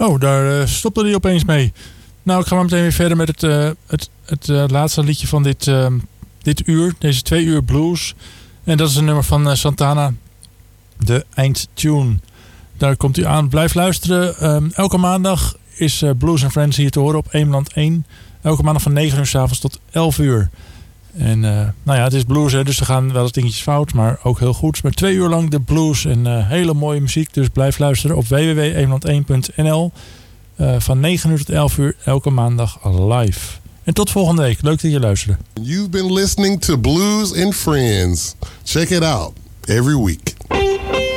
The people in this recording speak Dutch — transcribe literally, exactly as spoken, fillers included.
Oh, daar uh, stopte hij opeens mee. Nou, ik ga maar meteen weer verder met het, uh, het, het uh, laatste liedje van dit, uh, dit uur. Deze twee uur blues. En dat is een nummer van uh, Santana. De eindtune. Daar komt u aan. Blijf luisteren. Um, elke maandag is uh, Blues and Friends hier te horen op Eemland één. Elke maandag van negen uur 's avonds tot elf uur. En uh, nou ja, het is blues, hè, dus er gaan wel eens dingetjes fout, maar ook heel goed. Maar twee uur lang de blues en uh, hele mooie muziek. Dus blijf luisteren op w w w punt eemland één punt n l. Uh, van negen uur tot elf uur elke maandag live. En tot volgende week. Leuk dat je luisterde. You've been listening to Blues and Friends. Check it out every week.